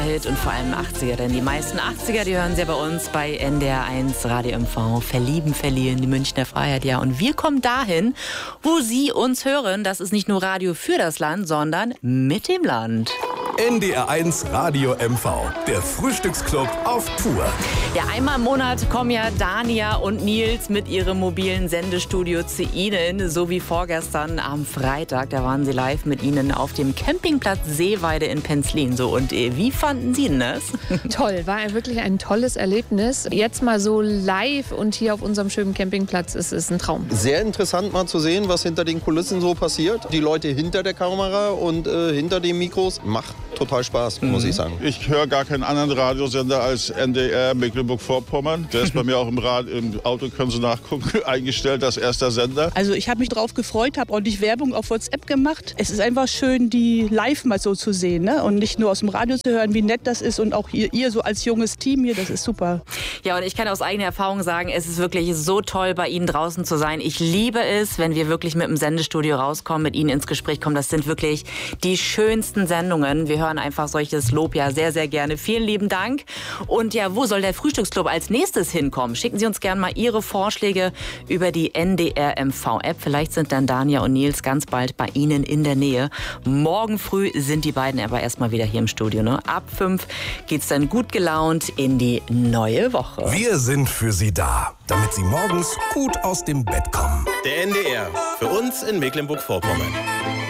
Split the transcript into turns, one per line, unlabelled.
Hit und vor allem 80er, denn die meisten 80er, die hören Sie ja bei uns bei NDR 1 Radio MV. Verlieben, verlieren, die Münchner Freiheit, ja. Und wir kommen dahin, wo Sie uns hören. Das ist nicht nur Radio für das Land, sondern mit dem Land.
NDR 1 Radio MV, der Frühstücksclub auf Tour.
Ja, einmal im Monat kommen ja Dania und Nils mit ihrem mobilen Sendestudio zu Ihnen, so wie vorgestern am Freitag. Da waren sie live mit Ihnen auf dem Campingplatz Seeweide in Penzlin. So, und wie fanden Sie denn das?
Toll, war wirklich ein tolles Erlebnis. Jetzt mal so live und hier auf unserem schönen Campingplatz ist es ein Traum.
Sehr interessant mal zu sehen, was hinter den Kulissen so passiert. Die Leute hinter der Kamera und hinter den Mikros. Macht total Spaß, muss ich sagen.
Ich höre gar keinen anderen Radiosender als NDR Mecklenburg-Vorpommern. Der ist bei mir auch im Auto, können Sie nachgucken, eingestellt als erster Sender.
Also ich habe mich drauf gefreut, habe ordentlich Werbung auf WhatsApp gemacht. Es ist einfach schön, die live mal so zu sehen, ne? Und nicht nur aus dem Radio zu hören, wie nett das ist. Und auch ihr so als junges Team hier, das ist super.
Ja, und ich kann aus eigener Erfahrung sagen, es ist wirklich so toll, bei Ihnen draußen zu sein. Ich liebe es, wenn wir wirklich mit dem Sendestudio rauskommen, mit Ihnen ins Gespräch kommen. Das sind wirklich die schönsten Sendungen. Wir hören einfach solches Lob ja sehr, sehr gerne. Vielen lieben Dank. Und ja, wo soll der Frühstücksclub als nächstes hinkommen? Schicken Sie uns gerne mal Ihre Vorschläge über die NDR MV-App. Vielleicht sind dann Dania und Nils ganz bald bei Ihnen in der Nähe. Morgen früh sind die beiden aber erstmal wieder hier im Studio. Ne? Ab 5 geht's dann gut gelaunt in die neue Woche.
Wir sind für Sie da, damit Sie morgens gut aus dem Bett kommen.
Der NDR, für uns in Mecklenburg-Vorpommern.